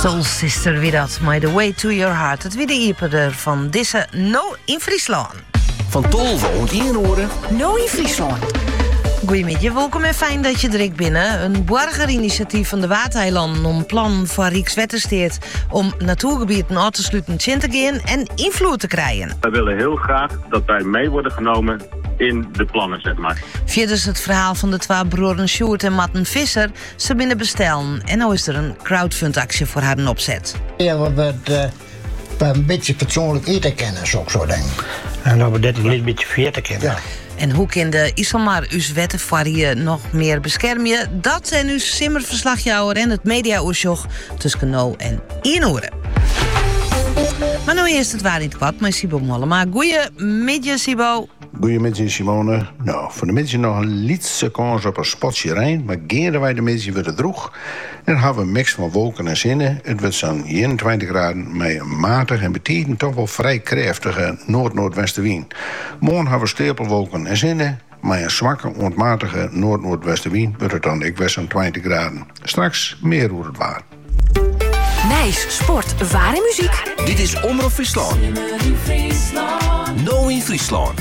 Soul Sister wie dat, My The Way To Your Heart. Het wie de ieperder van deze No in Friesland. Van Tolve ont Ieroren. No in Friesland. Goedemiddag, welkom en fijn dat je direct binnen. Een burgerinitiatief van de Watereilanden om plan van Rijkswettersteert om natuurgebieden aan te sluiten in te gaan en invloed te krijgen. Wij willen heel graag dat wij mee worden genomen in de plannen, zeg maar. Via dus het verhaal van de twee broeren Sjoerd en Matten Visser, ze binnen bestellen. En nu is er een crowdfundactie voor haar opzet. Ja, we een beetje fatsoenlijk eten kennen, zou ik zo denken. En dat we dit een beetje veertig kennen. Ja. En hoe kan de Iselmar uw wetten voor je nog meer beschermen? Dat zijn uw simmerverslagjouwer en het media-oorjog tussen nou en 1 uur. Maar nu eerst het waar niet kwad, maar Sibo Mollema. Goeiemiddag, Sibo. Goedemiddag, Simone. Nou, voor de mensen nog een lietse kans op een spotje Rijn, maar gaan wij de mensen weer droeg. En hebben we een mix van wolken en zinnen. Het wordt zo'n 21 graden met een matig en beteken toch wel vrij krachtige noord-noordwestenwind. Morgen hebben we stapelwolken en zinnen. Maar een zwakke, onmatige noord-noordwestenwind wordt het dan ik weer zo'n 20 graden. Straks meer hoe het waar. Nijs, sport, waar en muziek. Dit is Omroep Friesland. No in Friesland.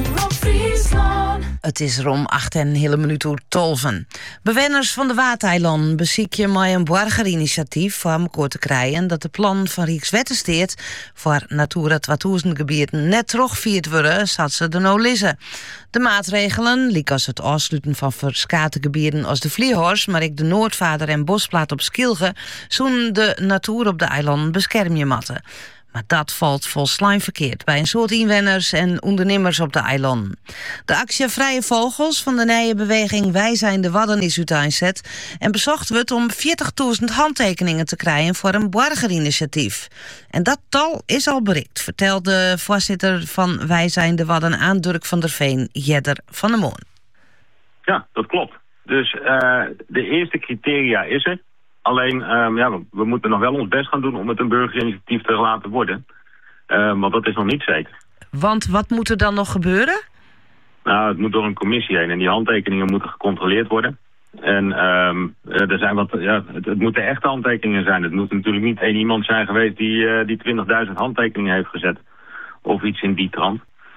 Het is er om 8 en een hele minuut uur 12. Bewoners van de Watereilanden bezieken met een burgerinitiatief voor elkaar te krijgen dat de plan van Rijkswettersteert voor Natura 2000 gebieden net teruggevierd worden, zoals ze er nou lezen. De maatregelen, liek als het afsluiten van verskate gebieden als de Vliehorst, maar ook de Noordvader en Bosplaat op Skilge, zo'n de natuur op de eilanden beschermje matten. Maar dat valt volslijn verkeerd bij een soort inwoners en ondernemers op de eilanden. De actie Vrije Vogels van de nieuwe beweging Wij zijn de Wadden is uiteenzet en bezocht wordt om 40.000 handtekeningen te krijgen voor een burgerinitiatief. En dat tal is al bereikt, vertelt de voorzitter van Wij zijn de Wadden aan Dirk van der Veen, Jedder van der Moon. Ja, dat klopt. Dus de eerste criteria is er. Alleen, we moeten nog wel ons best gaan doen om het een burgerinitiatief te laten worden. Want dat is nog niet zeker. Want wat moet er dan nog gebeuren? Nou, het moet door een commissie heen en die handtekeningen moeten gecontroleerd worden. En er zijn het moeten echte handtekeningen zijn. Het moet natuurlijk niet één iemand zijn geweest die 20.000 handtekeningen heeft gezet. Of iets in die trant.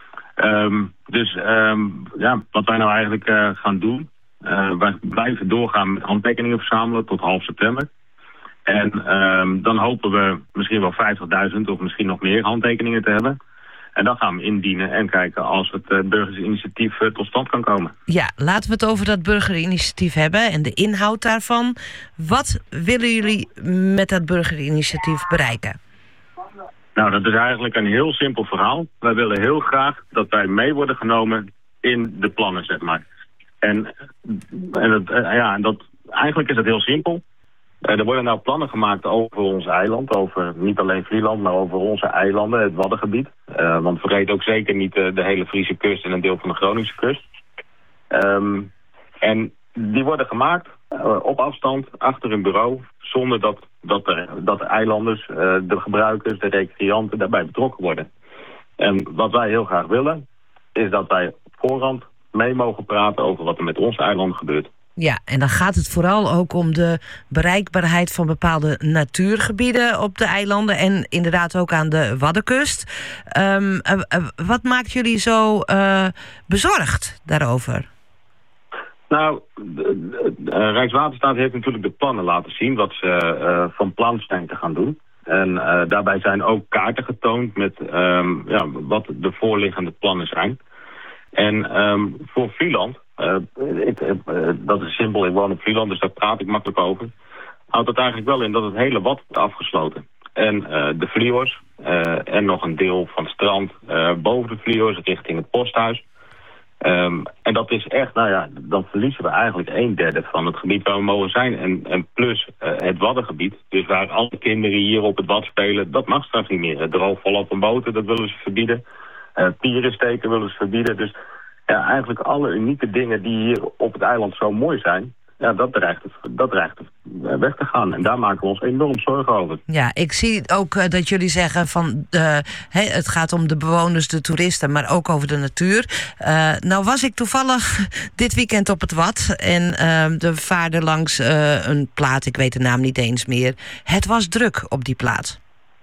Wat wij nou eigenlijk gaan doen. Wij blijven doorgaan met handtekeningen verzamelen tot half september. En dan hopen we misschien wel 50.000 of misschien nog meer handtekeningen te hebben. En dan gaan we indienen en kijken als het burgerinitiatief tot stand kan komen. Ja, laten we het over dat burgerinitiatief hebben en de inhoud daarvan. Wat willen jullie met dat burgerinitiatief bereiken? Nou, dat is eigenlijk een heel simpel verhaal. Wij willen heel graag dat wij mee worden genomen in de plannen, zeg maar. Eigenlijk is het heel simpel. Er worden nou plannen gemaakt over ons eiland. Over niet alleen Vlieland, maar over onze eilanden, het Waddengebied. Want vergeet ook zeker niet de hele Friese kust en een deel van de Groningse kust. En die worden gemaakt op afstand, achter een bureau. Zonder dat de eilanders, de gebruikers, de recreanten daarbij betrokken worden. En wat wij heel graag willen, is dat wij op voorhand mee mogen praten over wat er met ons eiland gebeurt. Ja, en dan gaat het vooral ook om de bereikbaarheid van bepaalde natuurgebieden op de eilanden en inderdaad ook aan de Waddenkust. Wat maakt jullie zo bezorgd daarover? Nou, Rijkswaterstaat heeft natuurlijk de plannen laten zien wat ze van plan zijn te gaan doen. En daarbij zijn ook kaarten getoond met wat de voorliggende plannen zijn. En voor Vlieland, dat is simpel, ik woon op Vlieland, dus daar praat ik makkelijk over. Houdt het eigenlijk wel in dat het hele Wad wordt afgesloten. En de Vliehorst en nog een deel van het strand boven de Vliehorst richting het posthuis. En dat is echt, dan verliezen we eigenlijk 1/3 van het gebied waar we mogen zijn. En plus het Waddengebied, dus waar alle kinderen hier op het Wad spelen, dat mag straks niet meer. Droogvallen op een boten, dat willen ze verbieden. Pieren steken willen ze verbieden. Dus ja, eigenlijk alle unieke dingen die hier op het eiland zo mooi zijn, ja, dat dreigt weg te gaan. En daar maken we ons enorm zorgen over. Ja, ik zie ook dat jullie zeggen van het gaat om de bewoners, de toeristen, maar ook over de natuur. Nou was ik toevallig dit weekend op het Wad en de vaarde langs een plaat, ik weet de naam niet eens meer. Het was druk op die plaat.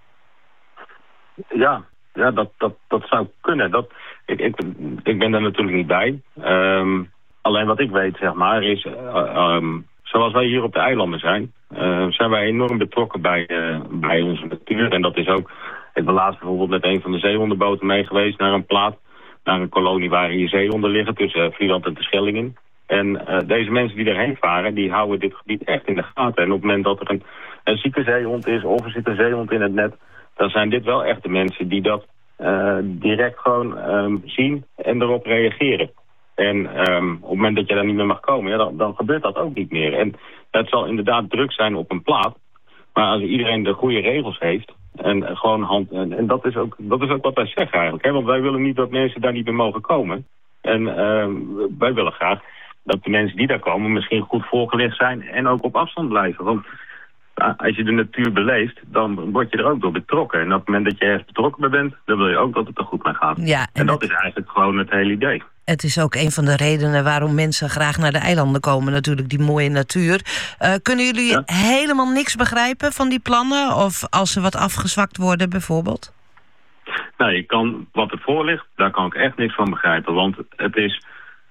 Ja, dat zou kunnen. Ik ben daar natuurlijk niet bij. Alleen wat ik weet, zeg maar, is zoals wij hier op de eilanden zijn wij enorm betrokken bij onze natuur. En dat is ook, ik ben laatst bijvoorbeeld met een van de zeehondenboten mee geweest naar een plaat, naar een kolonie waar hier zeehonden liggen tussen Vlieland en Terschellingen. En deze mensen die erheen varen, die houden dit gebied echt in de gaten. En op het moment dat er een zieke zeehond is of er zit een zeehond in het net, dan zijn dit wel echt de mensen die dat direct gewoon zien en erop reageren. En op het moment dat je daar niet meer mag komen, ja, dan gebeurt dat ook niet meer. En het zal inderdaad druk zijn op een plaat. Maar als iedereen de goede regels heeft en gewoon en dat is ook wat wij zeggen eigenlijk. Hè? Want wij willen niet dat mensen daar niet meer mogen komen. En wij willen graag dat de mensen die daar komen misschien goed voorgelicht zijn en ook op afstand blijven. Want als je de natuur beleeft, dan word je er ook door betrokken. En op het moment dat je ergens betrokken bij bent, dan wil je ook dat het er goed mee gaat. Ja, en dat is eigenlijk gewoon het hele idee. Het is ook een van de redenen waarom mensen graag naar de eilanden komen. Natuurlijk die mooie natuur. Kunnen jullie helemaal niks begrijpen van die plannen? Of als ze wat afgezwakt worden bijvoorbeeld? Nou, je kan wat ervoor ligt, daar kan ik echt niks van begrijpen. Want het is,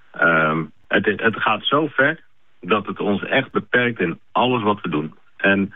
het gaat zo ver dat het ons echt beperkt in alles wat we doen. En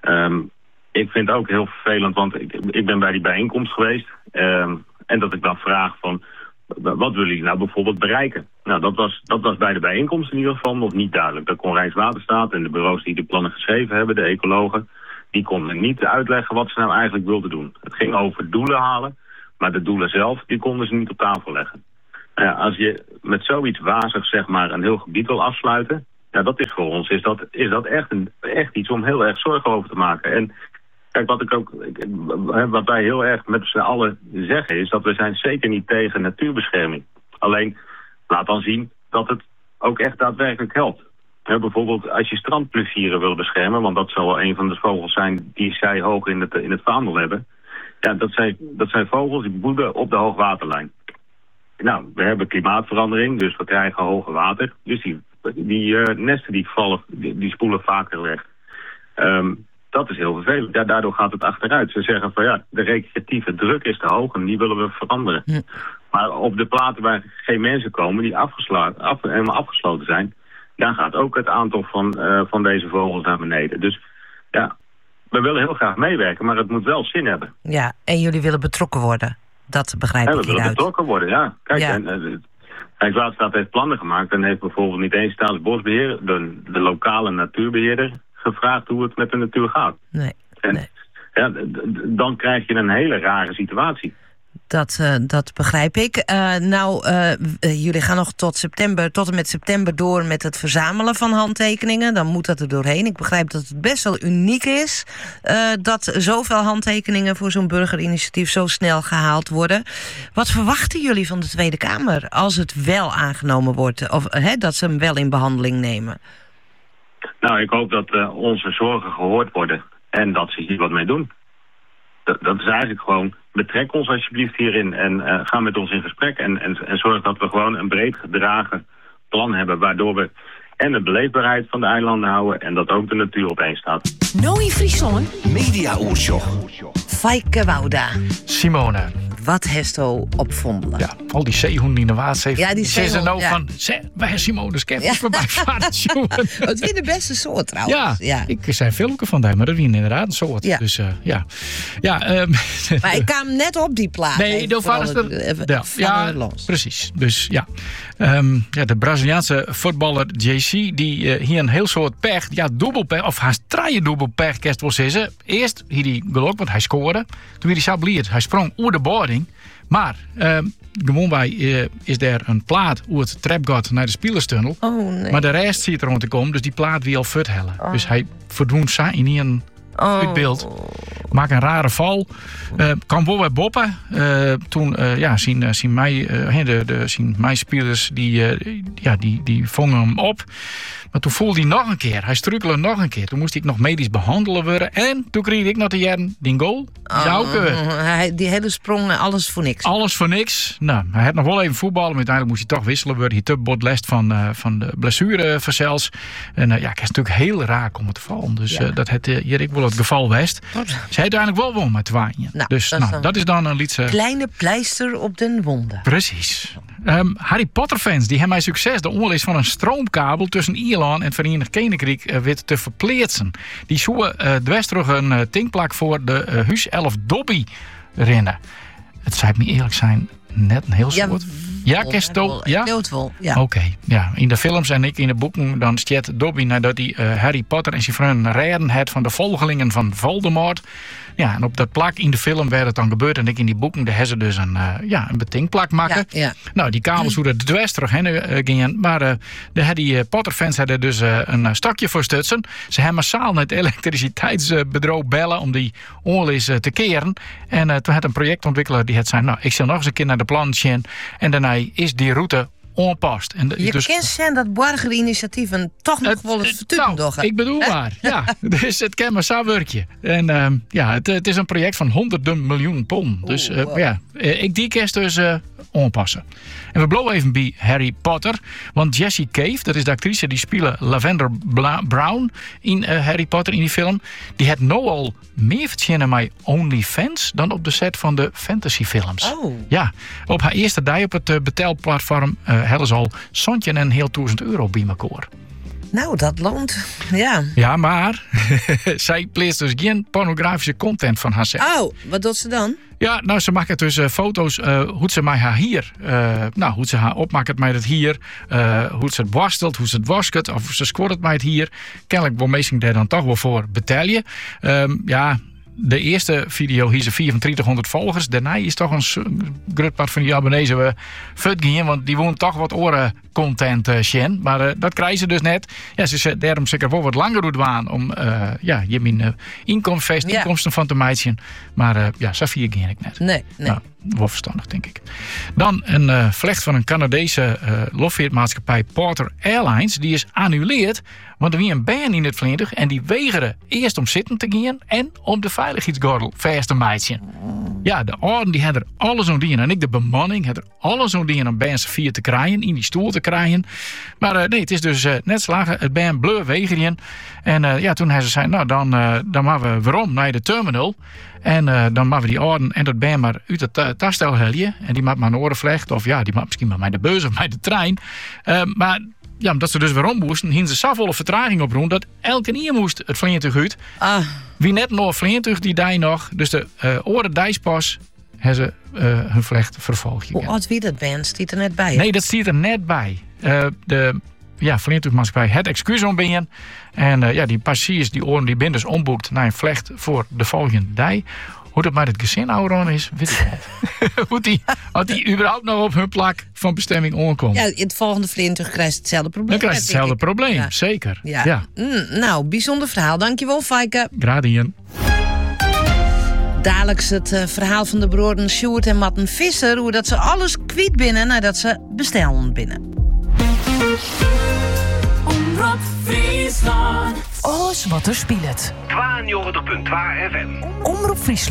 ik vind het ook heel vervelend, want ik ben bij die bijeenkomst geweest. En dat ik dan vraag van, wat willen jullie nou bijvoorbeeld bereiken? Nou, dat was bij de bijeenkomst in ieder geval nog niet duidelijk. Dat kon Rijkswaterstaat en de bureaus die de plannen geschreven hebben, de ecologen, die konden niet uitleggen wat ze nou eigenlijk wilden doen. Het ging over doelen halen, maar de doelen zelf, die konden ze niet op tafel leggen. Nou ja, als je met zoiets wazigs, zeg maar, een heel gebied wil afsluiten, ja, dat is voor ons is dat echt iets om heel erg zorgen over te maken. En kijk, wat wij heel erg met z'n allen zeggen is dat we zijn zeker niet tegen natuurbescherming. Alleen, laat dan zien dat het ook echt daadwerkelijk helpt. Bijvoorbeeld als je strandplevieren wil beschermen, want dat zal wel een van de vogels zijn die zij hoog in het vaandel hebben. Ja, dat zijn vogels die broeden op de hoogwaterlijn. Nou, we hebben klimaatverandering, dus we krijgen hoger water. Dus die nesten die spoelen vaker weg. Dat is heel vervelend. Ja, daardoor gaat het achteruit. Ze zeggen van ja, de recreatieve druk is te hoog en die willen we veranderen. Ja. Maar op de platen waar geen mensen komen, die helemaal afgesloten zijn, daar gaat ook het aantal van deze vogels naar beneden. Dus ja, we willen heel graag meewerken, maar het moet wel zin hebben. Ja, en jullie willen betrokken worden. Dat begrijp ik hieruit. We willen betrokken worden, ja. Kijk, ja. Rijkswaterstaat heeft plannen gemaakt en heeft bijvoorbeeld niet eens Staatsbosbeheer, de lokale natuurbeheerder, gevraagd hoe het met de natuur gaat. Nee. Ja, dan krijg je een hele rare situatie. Dat begrijp ik. Jullie gaan nog tot en met september door met het verzamelen van handtekeningen. Dan moet dat er doorheen. Ik begrijp dat het best wel uniek is dat zoveel handtekeningen voor zo'n burgerinitiatief zo snel gehaald worden. Wat verwachten jullie van de Tweede Kamer als het wel aangenomen wordt? Of dat ze hem wel in behandeling nemen? Nou, ik hoop dat onze zorgen gehoord worden en dat ze hier wat mee doen. Dat is eigenlijk gewoon, betrek ons alsjeblieft hierin en ga met ons in gesprek. En zorg dat we gewoon een breed gedragen plan hebben, waardoor we en de beleefbaarheid van de eilanden houden en dat ook de natuur opeen staat. Nooi Friesland. Media Oersjoch. Fijke Wouda. Simone. Wat hesto opvonden? Ja, al die zeehoenden in de Waadzee. Ja, die zeehonden. Nou van, wij Simone Skeppers voorbij varen. Het is de beste soort trouwens. Ja. Ik zijn veel van daar, maar dat is inderdaad een soort. Ja. Dus maar ik kwam net op die plaat. Nee, de van los. Precies. Dus ja. De Braziliaanse voetballer JC, die hier een heel soort pech, dubbelpech, of hij traaien dubbelpech, kerst wel zeggen. Eerst hier die geluk, want hij scoorde. Toen hij sablierd, hij sprong over de boarding. Maar gewoon bij is er een plaat hoe het trapgat naar de spelerstunnel. Oh, nee. Maar de rest ziet er rond te komen, dus die plaat wil al hellen. Oh. Dus hij verdoet in een uit beeld. Maak een rare val. Kan wel weer boppen. Toen zien mij spelers die vangen hem op. Maar toen voelde hij nog een keer. Hij struikelde nog een keer. Toen moest ik nog medisch behandelen worden. En toen kreeg ik nog de jaren die goal. Die hele sprong, alles voor niks. Alles voor niks. Nou, hij had nog wel even voetballen. Maar uiteindelijk moest hij toch wisselen worden. Hij te bot last van de blessure verzels. En ik is natuurlijk heel raar om te vallen. Dus dat had hier ik wel het geval west. Ze heeft uiteindelijk wel won met Twaaien. Dus dat is dan een liedje. Kleine pleister op den wonden. Precies. Harry Potter fans die hebben mij succes de onlees van een stroomkabel tussen Ierland en het Verenigd Koninkrijk weer te verplaatsen. Die zoeken dwars terug een tinkplak voor de Huis 11 Dobby rennen. Het zou me eerlijk zijn net een heel soort. Ja, Kesto. Ja? Ja. Oké. Ja. In de films en ik in de boeken dan stiet Dobby nadat hij Harry Potter en zijn vrienden redden had van de volgelingen van Voldemort. Ja, en op dat plak in de film werd het dan gebeurd. En ik in die boeken, daar hebben ze dus een betinkplak maken. Ja. Nou, die kabels zouden dwars terug heen gingen. Maar die Potterfans hadden dus een stokje voor stutsen. Ze hebben massaal naar het elektriciteitsbedrijf bellen om die onlees te keren. En toen had een projectontwikkelaar die had zei, nou, ik zal nog eens een keer naar de plan zien. En daarna is die route onpast. En je kent zijn dat burgerinitiatieven toch nog wel eens vertuigen. Ik bedoel maar. Ja, dus het kan maar zo werkje. En het is een project van honderden miljoen pond. Dus ik die kerst dus onpassen. En we blijven even bij Harry Potter. Want Jessie Cave, dat is de actrice die speelde Lavender Brown in Harry Potter in die film. Die had nou al meer verdienen met OnlyFans dan op de set van de fantasyfilms. Oh. Ja, op haar eerste dag op het betelplatform hadden ze al zo'n en heel €1000 bij elkaar. Nou, dat loont. Ja. Ja, maar zij plaatst dus geen pornografische content van haarzelf. Oh, wat doet ze dan? Ja, nou, ze maakt dus foto's hoe ze mij haar hier. Hoe ze haar opmaakt met het hier. Hoe ze het worstelt, hoe ze het wasket. Of ze scoort het met het hier. Kennelijk wil mensen daar dan toch wel voor betalen. De eerste video hier ze 2400 volgers. Daarna is toch een groot part van die abonnees vergeten. Want die woont toch wat oren-content zien. Maar dat krijgen ze dus net. Ja, ze zijn daarom zeker wel wat langer doet waan om je mijn inkomsten van te maken. Maar zo vier ging ik net. Nee. Nou, wel verstandig, denk ik. Dan een vlecht van een Canadese lofvaartmaatschappij Porter Airlines. Die is annuleerd. Want er was een band in het vliegtuig en die weigeren eerst om zitten te gaan en om de veiligheidsgordel vast te maken. Ja, de orden die hadden er alles aan dienen. En ik, de bemanning, had er alles aan dienen om bands 4 te krijgen, in die stoel te krijgen. Maar nee, het is dus net slagen. Het band bleu weigeren. En toen hebben ze zei, nou dan maken we weer om naar de terminal. En dan maken we die orden en dat band maar uit het tastel helje. En die maakt maar een orenvlecht. Of ja, die maakt misschien maar met de bus of met de trein. Maar ja, omdat ze dus weer om moesten, hingen ze zoveel vertraging oproen dat elke keer moest het vliegtuig uit. Wie net nog vliegtuig die die nog. Dus de oren dijspas hebben ze hun vlecht vervolgd. Hoe oud wie dat band? Stiet er net bij? Nee, dat stiet er net bij. De vliegtuigmaatschappij het excuus ombinnen. En die passagiers, die oren, die binnen dus omboekt naar een vlecht voor de volgende dag. Hoe dat met het gezin ouder is, weet ik niet. Had die überhaupt nog op hun plak van bestemming onkomt? Ja, in het volgende vliegtuig krijgt het hetzelfde probleem. Dan krijgt het hetzelfde probleem, ja. Zeker. Ja. Nou, bijzonder verhaal. Dankjewel, Fijke. Gradien. Dadelijks het verhaal van de broeren Sjoerd en Matten Visser. Hoe dat ze alles kwijt binnen nadat ze bestellen binnen. Omroep Friesland. Alles wat er speelt. 92.2 FM. Omroep Friesland.